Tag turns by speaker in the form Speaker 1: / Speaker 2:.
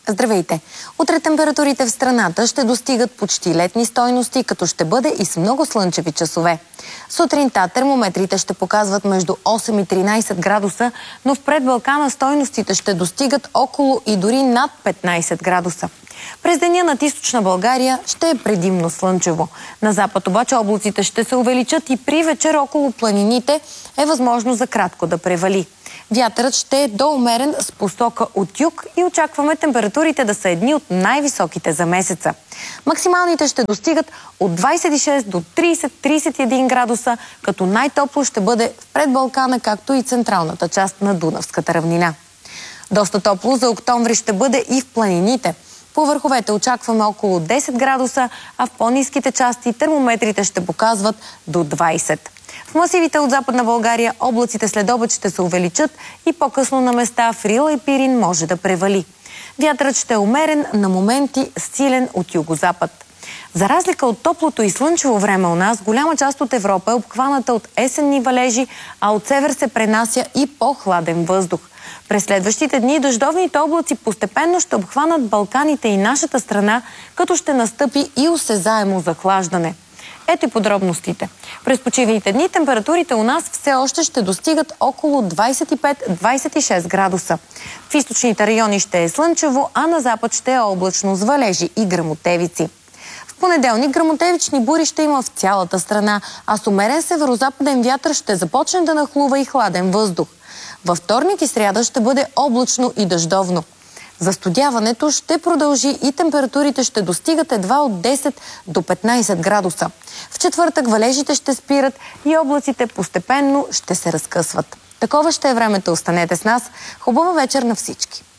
Speaker 1: Здравейте! Утре температурите в страната ще достигат почти летни стойности, като ще бъде и с много слънчеви часове. Сутринта термометрите ще показват между 8 и 13 градуса, но в предбалкана стойностите ще достигат около и дори над 15 градуса. През деня над източна България ще е предимно слънчево. На запад обаче облаците ще се увеличат и при вечер около планините е възможно за кратко да превали. Вятърът ще е до умерен с посока от юг и очакваме температурите да са едни от най-високите за месеца. Максималните ще достигат от 26 до 30-31 градуса, като най-топло ще бъде в предбалкана, както и централната част на Дунавската равнина. Доста топло за октомври ще бъде и в планините. По върховете очакваме около 10 градуса, а в по-ниските части термометрите ще показват до 20. В масивите от Западна България облаците след обед ще се увеличат и по-късно на места в Рила и Пирин може да превали. Вятърът ще е умерен, на моменти силен от югозапад. За разлика от топлото и слънчево време у нас, голяма част от Европа е обхваната от есенни валежи, а от север се пренася и по-хладен въздух. През следващите дни дъждовните облаци постепенно ще обхванат Балканите и нашата страна, като ще настъпи и осезаемо захлаждане. Ето и подробностите. През почивните дни температурите у нас все още ще достигат около 25-26 градуса. В източните райони ще е слънчево, а на запад ще е облачно с валежи и гръмотевици. В понеделник гръмотевични бури ще има в цялата страна, а с умерен северозападен вятър ще започне да нахлува и хладен въздух. Във вторник и сряда ще бъде облачно и дъждовно. Застудяването ще продължи и температурите ще достигат едва от 10 до 15 градуса. В четвъртък валежите ще спират и облаците постепенно ще се разкъсват. Такова ще е времето. Останете с нас. Хубава вечер на всички!